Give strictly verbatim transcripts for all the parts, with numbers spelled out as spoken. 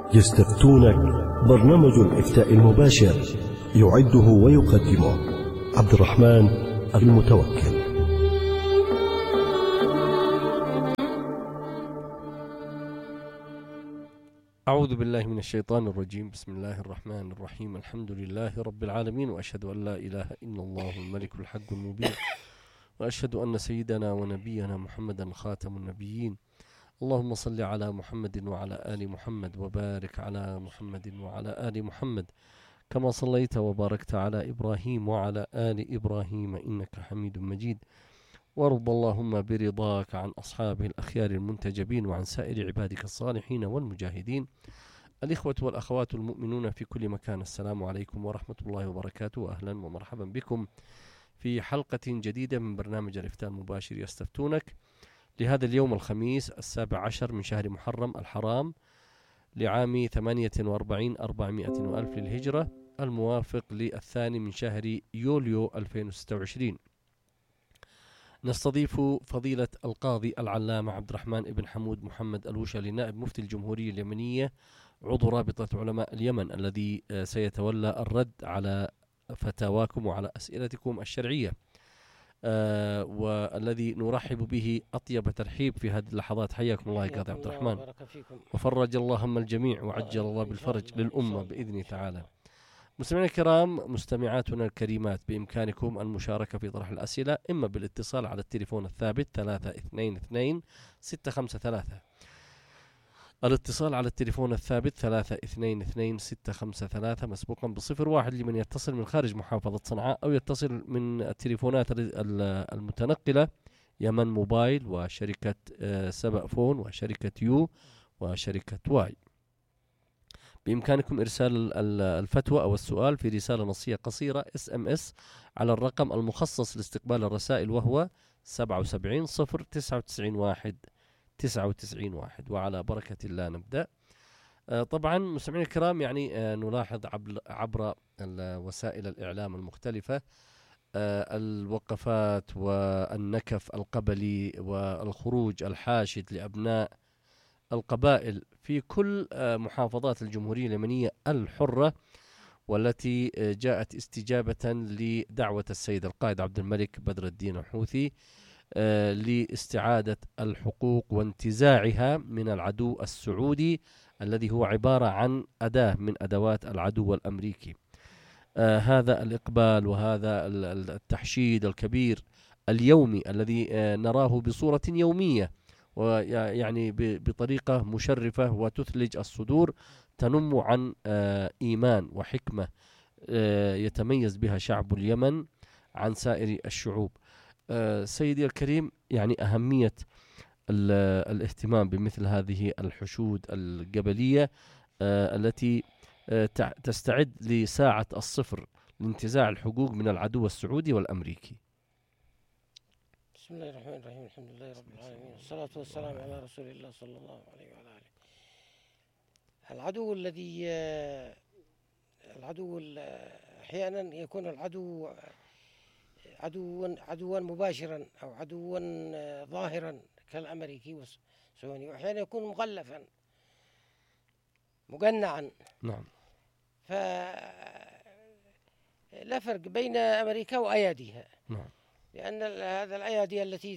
يستفتونك برنامج الإفتاء المباشر يعده ويقدمه عبد الرحمن المتوكل. أعوذ بالله من الشيطان الرجيم. بسم الله الرحمن الرحيم. الحمد لله رب العالمين، وأشهد أن لا إله إلا الله الملك الحق المبين، وأشهد أن سيدنا ونبينا محمدا خاتم النبيين. اللهم صل على محمد وعلى آل محمد، وبارك على محمد وعلى آل محمد كما صليت وباركت على إبراهيم وعلى آل إبراهيم إنك حميد مجيد. وارض اللهم برضاك عن أصحاب الأخيار المنتجبين وعن سائر عبادك الصالحين والمجاهدين. الإخوة والأخوات المؤمنون في كل مكان، السلام عليكم ورحمة الله وبركاته. أهلا ومرحبا بكم في حلقة جديدة من برنامج الإفتاء المباشر يستفتونك لهذا اليوم الخميس السابع عشر من شهر محرم الحرام لعام ثمانية وأربعين أربعمائة وألف للهجرة، الموافق للثاني من شهر يوليو ألفين وستة وعشرين. نستضيف فضيلة القاضي العلامة عبد الرحمن بن حمود محمد الوشلي، نائب مفتي الجمهورية اليمنية، عضو رابطة علماء اليمن، الذي سيتولى الرد على فتاواكم وعلى أسئلتكم الشرعية، آه والذي نرحب به أطيب ترحيب في هذه اللحظات. حياكم الله يا قاضي عبد الرحمن، وفرج الله هم الجميع وعجل الله بالفرج للأمة بإذن تعالى. مستمعينا الكرام، مستمعاتنا الكريمات، بإمكانكم المشاركة في طرح الأسئلة إما بالاتصال على التليفون الثابت ثلاثة اثنين اثنين ستة خمسة ثلاثة، الاتصال على التليفون الثابت ثلاثة اثنين اثنين ستة خمسة ثلاثة، مسبوقا بصفر واحد لمن يتصل من خارج محافظة صنعاء، أو يتصل من التليفونات المتنقلة يمن موبايل وشركة سبأ فون وشركة يو وشركة واي. بإمكانكم إرسال الفتوى أو السؤال في رسالة نصية قصيرة اس ام اس على الرقم المخصص لاستقبال الرسائل، وهو سبعة سبعة صفر تسعة تسعين واحد تسعة وتسعين واحد. وعلى بركة الله نبدأ. طبعا مستمعينا الكرام، يعني نلاحظ عبر وسائل الإعلام المختلفة الوقفات والنكف القبلي والخروج الحاشد لأبناء القبائل في كل محافظات الجمهورية اليمنية الحرة، والتي جاءت استجابة لدعوة السيد القائد عبد الملك بدر الدين الحوثي لاستعادة الحقوق وانتزاعها من العدو السعودي، الذي هو عبارة عن أداة من أدوات العدو الأمريكي. آه هذا الإقبال وهذا التحشيد الكبير اليومي الذي آه نراه بصورة يومية، ويعني بطريقة مشرفة وتثلج الصدور، تنم عن آه إيمان وحكمة آه يتميز بها شعب اليمن عن سائر الشعوب. آه سيدي الكريم، يعني أهمية الاهتمام بمثل هذه الحشود القبلية آه التي آه تستعد لساعة الصفر لانتزاع الحقوق من العدو السعودي والأمريكي. بسم الله الرحمن الرحيم. الحمد لله رب العالمين، والصلاة والسلام على رسول الله صلى الله عليه وعلى آله. العدو الذي العدو أحيانا يكون العدو عدوا عدوا مباشرا أو عدوا ظاهرا كالأمريكي والصهيوني، وأحيانا يكون مغلفا مقنعا. نعم. فلا فرق بين أمريكا وأياديها. نعم. لأن هذا الأيادي التي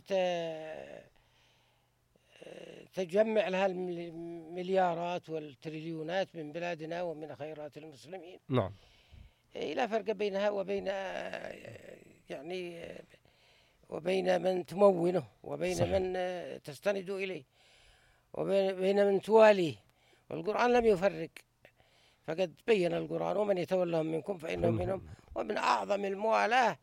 تجمع لها المليارات والتريليونات من بلادنا ومن خيرات المسلمين. نعم. لا فرق بينها وبين يعني وبين من تمونه، وبين صحيح. من تستند إليه، وبين من تواليه. والقرآن لم يفرق، فقد بين القرآن ومن يتولهم منكم فإنهم منهم. ومن أعظم الموالاة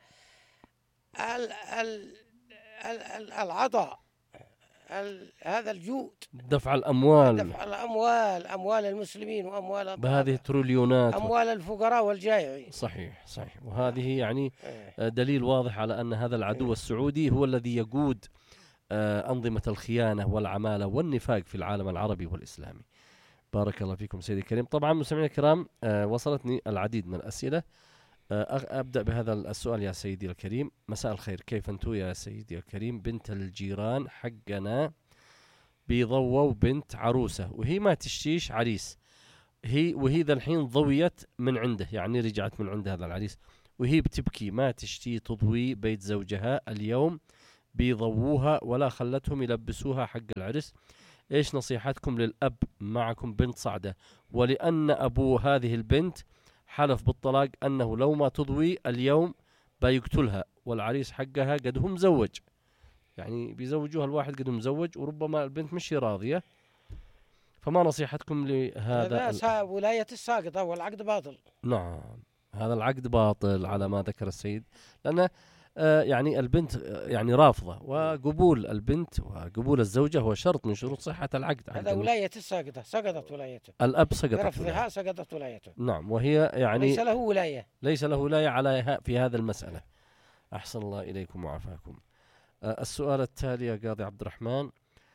العطاء، هذا الجود، دفع الأموال دفع الأموال أموال المسلمين وأموال بهذه التريليونات، أموال الفقراء والجائعين. صحيح صحيح. وهذه يعني دليل واضح على أن هذا العدو السعودي هو الذي يقود أنظمة الخيانة والعمالة والنفاق في العالم العربي والإسلامي. بارك الله فيكم سيدي الكريم. طبعا مستمعينا الكرام، وصلتني العديد من الأسئلة. أبدأ بهذا السؤال يا سيدي الكريم. مساء الخير، كيف أنتو يا سيدي الكريم؟ بنت الجيران حقنا بيضووا بنت عروسة وهي ما تشتيش عريس، هي وهي ذا الحين ضويت من عنده، يعني رجعت من عند هذا العريس وهي بتبكي ما تشتي تضوي بيت زوجها اليوم، بيضووها ولا خلتهم يلبسوها حق العرس. إيش نصيحتكم للأب معكم بنت صعدة، ولأن أبو هذه البنت حلف بالطلاق أنه لو ما تضوي اليوم بيقتلها، والعريس حقها قد هو مزوج، يعني بيزوجوها الواحد قد هو مزوج، وربما البنت مش راضية. فما نصيحتكم لهذا؟ هذا ولاية الساقطة والعقد باطل. نعم، هذا العقد باطل على ما ذكر السيد، لأن آه يعني البنت آه يعني رافضة، وقبول البنت وقبول الزوجة هو شرط من شروط صحة العقد. هذا ولاية الساقطة، سقطت ولايته، الأب سقطت برفضها سقطت ولايته. نعم، وهي يعني ليس له ولاية، ليس له ولاية على في هذا المسألة. أحسن الله إليكم وعافاكم. آه السؤال التالي يا قاضي عبد الرحمن،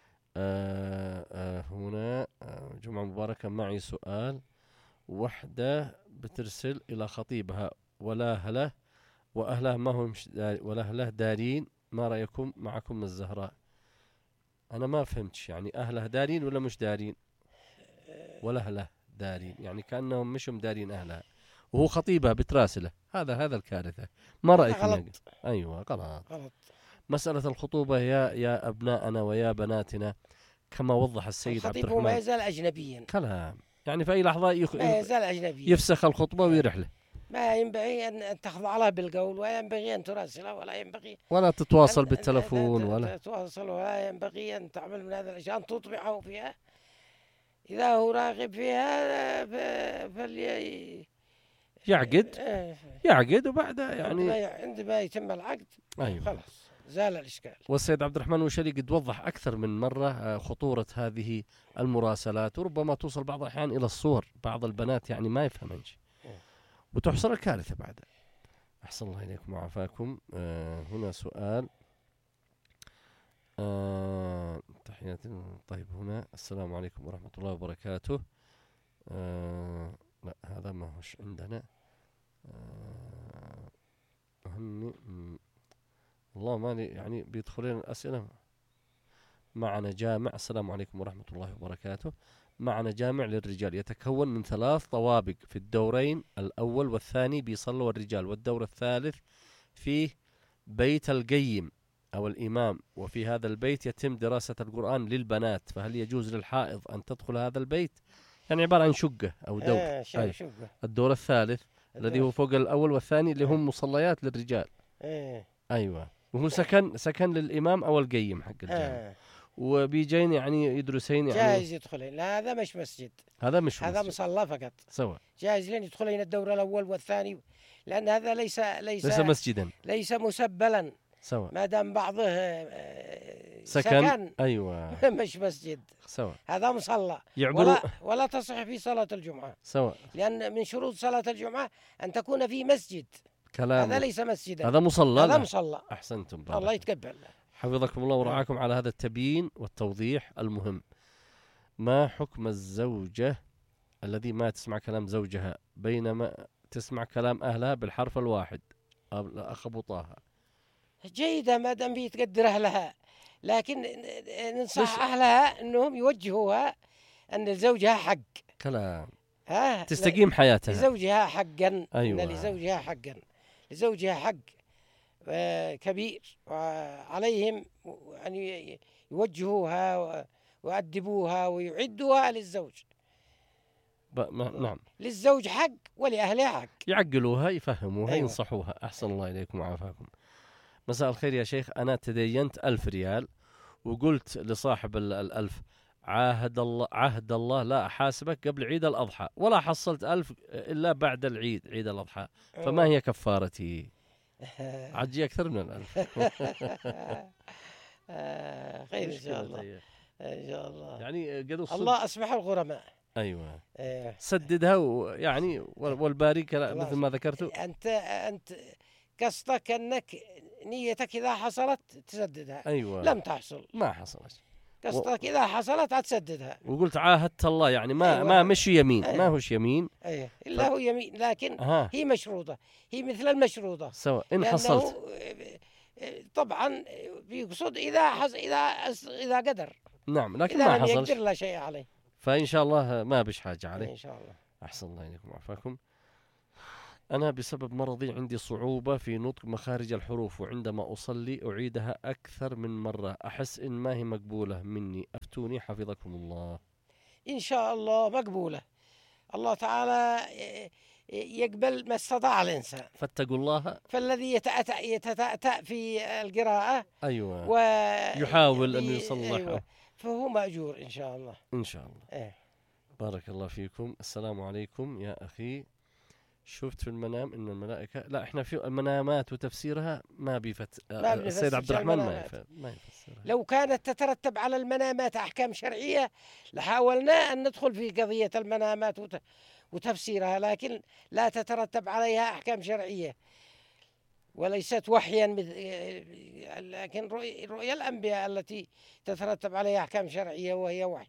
آه آه هنا آه جمعة مباركة، معي سؤال. وحدة بترسل إلى خطيبها ولا أهله، وأهله ما هم ولا أهله دارين، ما رأيكم معكم الزهراء؟ أنا ما فهمتش، يعني أهله دارين ولا مش دارين؟ ولا أهله دارين، يعني كأنهم مش دارين أهلها، وهو خطيبها بتراسله. هذا هذا الكارثة. ما رأيكم؟ غلط. أيوة غلط. غلط. مسألة الخطوبة يا يا أبناءنا ويا بناتنا كما وضح السيد عبد الرحمن، ما يزال أجنبيا. كلام يعني في أي لحظة يخ... ما يزال أجنبيا، يفسخ الخطبة ويرحله. ما ينبغي أن تخضع له بالقول، ولا ينبغي أن تراسله، ولا ينبغي ولا تتواصل أن بالتلفون، أن ولا تتواصل، ولا ينبغي أن تعمل من هذا الأشياء، أن تطبعه فيها. إذا هو راغب فيها فلي يعقد يعقد وبعدها يعني عندما يتم العقد أيوة. خلاص زال الإشكال. والسيد عبد الرحمن وشلي قد وضح أكثر من مرة خطورة هذه المراسلات، وربما توصل بعض الأحيان إلى الصور، بعض البنات يعني ما يفهمنش وتحصل الكارثة بعدها. أحسن الله إليكم وعافاكم. آه هنا سؤال. آه تحياتي. طيب هنا السلام عليكم ورحمة الله وبركاته. آه لا هذا ما هوش عندنا. آه هني والله مالي يعني بيدخلين الأسئلة. معنا جامع. السلام عليكم ورحمة الله وبركاته. معنا جامع للرجال يتكون من ثلاث طوابق، في الدورين الأول والثاني بيصلوا الرجال، والدور الثالث فيه بيت القيم أو الإمام، وفي هذا البيت يتم دراسة القرآن للبنات، فهل يجوز للحائض أن تدخل هذا البيت؟ يعني عبارة عن شقة أو دور. آه أي. شقة. الدور الثالث الدور. الذي هو فوق الأول والثاني اللي هم مصليات للرجال. آه. أيوة، وهو سكن سكن للإمام أو القيم حق الجامع. آه. وبيجين يعني يدرسين يعني جائز يدخلين. لا هذا مش مسجد، هذا مش هذا مسجد. مصلى فقط. سواء جائز لين يدخلين الدور الأول والثاني، لأن هذا ليس ليس ليس مسجدا، ليس مسبلا. سواء ما دام بعضه سكن, سكن. أيوة مش مسجد. سواء هذا مصلى ولا ولا تصح في صلاة الجمعة. سواء لأن من شروط صلاة الجمعة أن تكون في مسجد. كلام. هذا ليس مسجدا، هذا مصلى. هذا مصلى. أحسنتم بارك. الله يتقبل. حفظكم الله ورعاكم على هذا التبيين والتوضيح المهم. ما حكم الزوجة الذي ما تسمع كلام زوجها بينما تسمع كلام أهلها بالحرف الواحد؟ أخ أبو طه. جيدة ما دام بيتقدر أهلها، لكن ننصح أهلها أنهم يوجهوها أن زوجها حق. كلام. ها تستقيم حياتها. لزوجها حقا. أيوة. إن لزوجها حقا، لزوجها حق كبير، وعليهم أن يوجهوها ويؤدبوها ويعدوها للزوج. نعم، للزوج حق ولأهلها حق. يعقلوها، يفهموها. أيوة. ينصحوها. أحسن الله إليكم وعافاكم. مساء الخير يا شيخ، أنا تدينت ألف ريال وقلت لصاحب الألف عهد الله عهد الله لا أحاسبك قبل عيد الأضحى، ولا حصلت ألف إلا بعد العيد عيد الأضحى، فما هي كفارتي؟ عجي أكثر من الألف. خير إن شاء الله. إن شاء الله. يعني قد الله أسمح الغرماء. أيوة. سددها ويعني والباري مثل ما ذكرت. أنت أنت قصدك أنك نيتك إذا حصلت تسددها. أيوة. لم تحصل. ما حصلت. قصدك و... إذا حصلت هتسددها. وقلت عاهدت الله، يعني ما أيوة. ما مش يمين. أيوة. ما هوش يمين. أيه. إلا ف... هو يمين، لكن أه. هي مشروطة، هي مثل المشروطة. سواء إن حصلت. طبعا بيقصد إذا حص... إذا إذا قدر. نعم، لكن إذا ما لم حصلش. يقدر لا شيء عليه. فإن شاء الله ما بش حاجة عليه إن شاء الله. أحسن الله إليكم وعافاكم. أنا بسبب مرضي عندي صعوبة في نطق مخارج الحروف، وعندما أصلي أعيدها أكثر من مرة، أحس إن ما هي مقبولة مني، أفتوني حفظكم الله. إن شاء الله مقبولة، الله تعالى يقبل ما استطاع الإنسان. فاتقوا الله. فالذي يتأتأ يتتأتأ في القراءة أيوة ويحاول أن يصلح، أيوة، فهو مأجور إن شاء الله. إن شاء الله. إيه. بارك الله فيكم. السلام عليكم يا أخي، شفت في المنام إن الملائكة، لا إحنا في المنامات وتفسيرها ما بيفت ما السيد عبد الرحمن ما يف... ما يفسرها. لو كانت تترتب على المنامات أحكام شرعية لحاولنا أن ندخل في قضية المنامات وت... وتفسيرها، لكن لا تترتب عليها أحكام شرعية وليست وحيا مثل... لكن رؤيا رؤي الأنبياء التي تترتب عليها أحكام شرعية وهي وحي.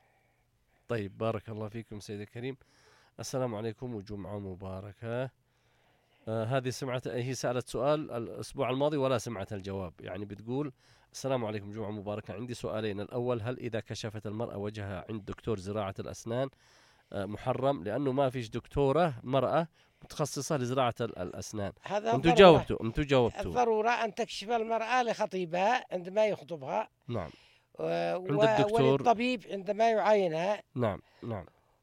طيب بارك الله فيكم سيدي الكريم. السلام عليكم وجمعة مباركة. آه هذه سمعت، هي سألت سؤال الأسبوع الماضي ولا سمعت الجواب، يعني بتقول السلام عليكم جمعة مباركة، عندي سؤالين. الأول، هل إذا كشفت المرأة وجهها عند دكتور زراعة الأسنان آه محرم، لأنه ما فيش دكتورة مرأة متخصصة لزراعة الأسنان؟ أنتوا جاوبتوا أنتوا جاوبتوا الضرورة أن تكشف المرأة لخطيبها عندما يخطبها. نعم. و... عند الدكتور، وللطبيب عندما يعاينها. نعم نعم.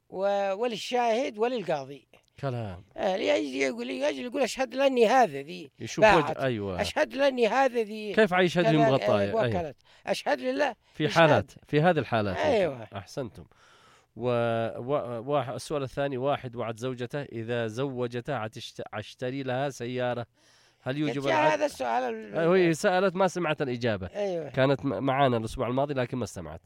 وللشاهد وللقاضي. كلام. آه يجي يقول يجي يقول أشهد لأني هذا ذي. يشوف وجه. أيوة. أشهد لأني هذا ذي. كيف عيشهد لي مغطاية؟ أيوة. أشهد لله. في حالات، في هذه الحالات. أيوة. أحسنتم. و... و... السؤال الثاني، واحد وعد زوجته إذا زوجته عشتري لها سيارة، هل يوجب العقد؟ هذا السؤال. هي سألت ما سمعت الإجابة. أيوة. كانت معانا الأسبوع الماضي لكن ما سمعت،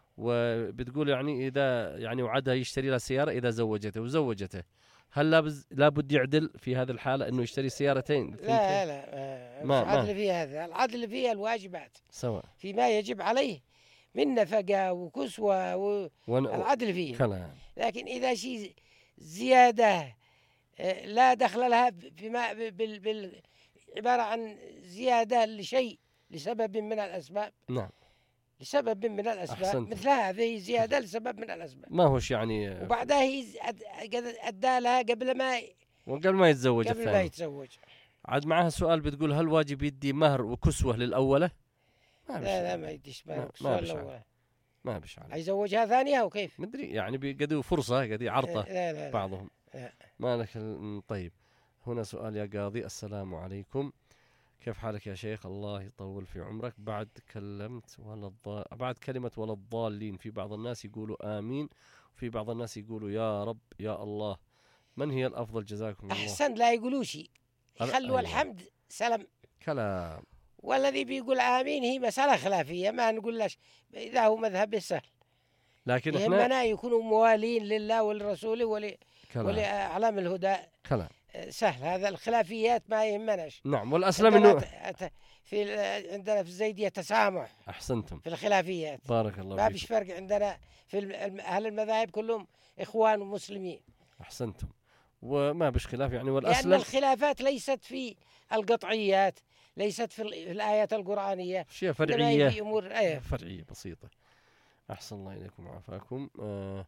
وبتقول يعني إذا يعني وعدها يشتري لها سيارة إذا زوجته وزوجته، هل لابد لابد يعدل في هذه الحالة إنه يشتري سيارتين؟ لا لا ما العدل في هذا، العدل فيها الواجبات سواء فيما يجب عليه من نفقة وكسوة والعدل ون... فيه كلام. لكن إذا شيء زيادة لا دخل لها فيما بال... بال... عبارة عن زيادة لشيء لسبب من الأسباب. نعم. لسبب من الأسباب. أحسنت. مثل هذه زيادة لسبب من الأسباب. ما هوش يعني. وبعدها هي أدى لها قبل ما وقبل ما يتزوج قبل الثاني. ما يتزوج. عاد معها سؤال بتقول هل واجب يدي مهر وكسوة للأولى؟ ما لا لا ما يديش مهر وكسوة للأولى. ما بش عليه. يزوجها ثانية وكيف؟ مدري يعني بيقدوا فرصة قدي عرضة. لا لا بعضهم. لا. ما لك. طيب هنا سؤال يا قاضي. السلام عليكم، كيف حالك يا شيخ؟ الله يطول في عمرك. بعد كلمت ولا الضال... بعد كلمة ولا الضالين، في بعض الناس يقولوا آمين وفي بعض الناس يقولوا يا رب يا الله، من هي الأفضل جزاكم الله؟ أحسن لا يقولوا شيء، يخلوا أيوة. الحمد سلام. كلام. والذي بيقول آمين هي مسألة خلافية، ما نقول لش إذا هو مذهب سهل، لكن يهمنا احنا يكونوا موالين لله ولرسوله ول... ولأعلام الهدى. كلام. سهل، هذا الخلافيات ما يهمناش. نعم. والأسلم إنه في عندنا في الزيدية تسامح. أحسنتم. في الخلافيات. بارك الله ما فيش فرق عندنا في أهل المذاهب كلهم إخوان ومسلمين. أحسنتم. وما بش خلاف يعني. والأسلم لأن الخلافات ليست في القطعيات، ليست في الآيات القرآنية، شيء فرعية. في أمور آية فرعية بسيطة. أحسن الله إليكم وعافاكم. آه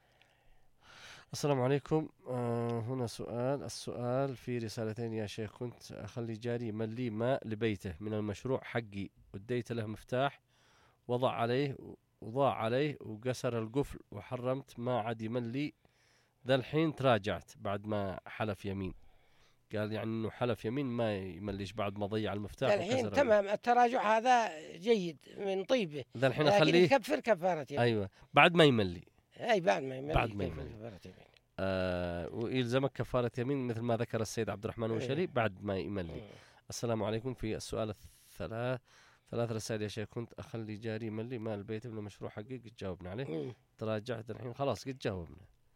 السلام عليكم. آه هنا سؤال. السؤال في رسالتين يا شيخ. كنت أخلي جاري يملي ماء لبيته من المشروع حقي، وديت له مفتاح وضع عليه وضاع عليه وكسر القفل وحرمت ما عاد يملي. ذا الحين تراجعت بعد ما حلف يمين، قال يعني إنه حلف يمين ما يمليش بعد ما ضيع المفتاح. الحين تمام، التراجع هذا جيد من طيبه. ذا الحين أخليه يكفر كفارة يمين. أيوة بعد ما يملي. أي بعد ما يملي. بعد ما يملي. آه ويلزمك كفارة يمين مثل ما ذكر السيد عبد الرحمن وشري بعد ما يملي. السلام عليكم. في السؤال الثلاث ثلاث رسائل يا شيخ. كنت أخلي جاري يملي مال البيت من المشروع حقي، قد جاوبنا عليه. تراجعت الحين خلاص قد جاوبنا.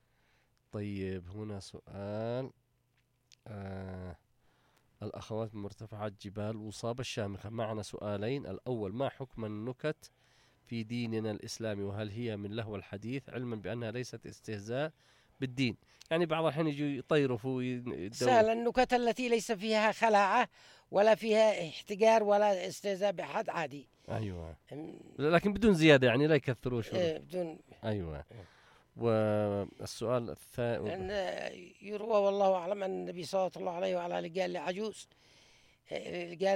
طيب هنا سؤال. آه الأخوات من مرتفعات جبال وصاب الشامخة. معنا سؤالين. الأول، ما حكم النكت في ديننا الإسلامي، وهل هي من لهو الحديث، علما بأنها ليست استهزاء بالدين؟ يعني بعض الحين يجوا يطيرفوا ويدوروا. سهل. النكت التي ليس فيها خلاعة ولا فيها احتقار ولا استهزاء بحد عادي. أيوة. لكن بدون زيادة يعني لا يكثروا شو. إيه بدون. أيوة. والسؤال الثاني أن يروى والله أعلم أن النبي صلى الله عليه وعلى آله قال لعجوز، قال